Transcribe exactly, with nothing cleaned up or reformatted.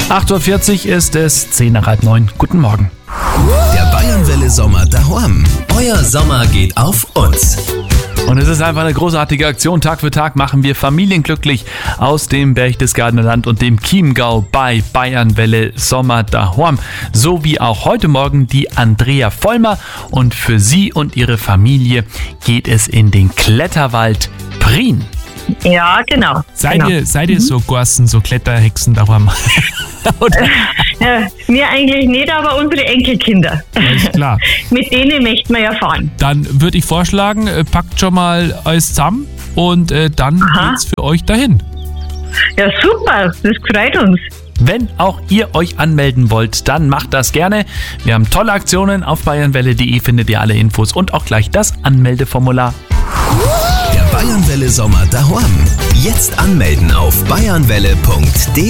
acht Uhr vierzig ist es, zehn nach halb neun. Guten Morgen. Der Bayernwelle Sommer daheim. Euer Sommer geht auf uns. Und es ist einfach eine großartige Aktion. Tag für Tag machen wir Familien glücklich aus dem Berchtesgadener Land und dem Chiemgau bei Bayernwelle Sommer daheim. So wie auch heute Morgen die Andrea Vollmer. Und für sie und ihre Familie geht es in den Kletterwald Prien. Ja, genau. Seid genau. ihr, seid ihr so Gorsten, so Kletterhexen daheim? Ja, wir eigentlich nicht, aber unsere Enkelkinder. Alles klar. Mit denen möchten wir ja fahren. Dann würde ich vorschlagen, äh, packt schon mal alles zusammen und äh, dann Aha. geht's für euch dahin. Ja, super. Das freut uns. Wenn auch ihr euch anmelden wollt, dann macht das gerne. Wir haben tolle Aktionen. Auf bayernwelle punkt de findet ihr alle Infos und auch gleich das Anmeldeformular. Der Bayernwelle Sommer daheim. Jetzt anmelden auf bayernwelle punkt de.